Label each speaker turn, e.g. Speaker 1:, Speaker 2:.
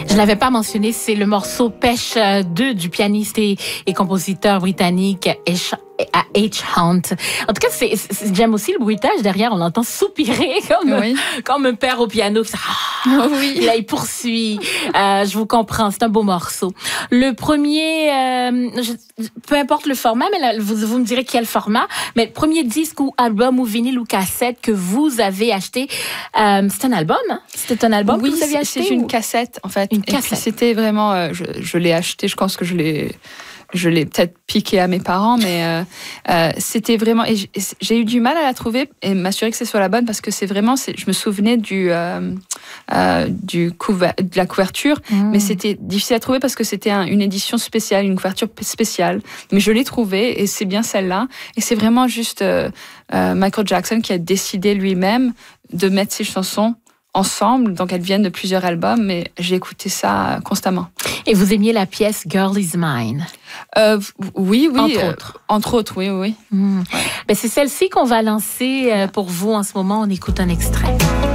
Speaker 1: Je l'avais pas mentionné, c'est le morceau Pêche 2 du pianiste et compositeur britannique H. Hunt. En tout cas, j'aime aussi le bruitage derrière. On entend soupirer comme un père au piano.
Speaker 2: Oui.
Speaker 1: Là, il poursuit. Je vous comprends. C'est un beau morceau. Le premier, peu importe le format, mais là, vous me direz quel format. Mais le premier disque ou album ou vinyle ou cassette que vous avez acheté, c'est un album. Hein? C'était un album que vous avez acheté.
Speaker 2: C'est une cassette en fait.
Speaker 1: Une cassette.
Speaker 2: Et puis c'était vraiment, je l'ai acheté. Je pense que je l'ai peut-être piqué à mes parents, mais c'était vraiment... Et j'ai eu du mal à la trouver et m'assurer que ce soit la bonne parce que c'est vraiment... Je me souvenais de la couverture, mais c'était difficile à trouver parce que c'était une édition spéciale, une couverture spéciale. Mais je l'ai trouvée et c'est bien celle-là. Et c'est vraiment juste Michael Jackson qui a décidé lui-même de mettre ses chansons ensemble, donc elles viennent de plusieurs albums, mais j'ai écouté ça constamment.
Speaker 1: Et vous aimiez la pièce Girl Is Mine?
Speaker 2: Oui.
Speaker 1: Entre autres,
Speaker 2: oui.
Speaker 1: Ben, c'est celle-ci qu'on va lancer pour vous en ce moment. On écoute un extrait.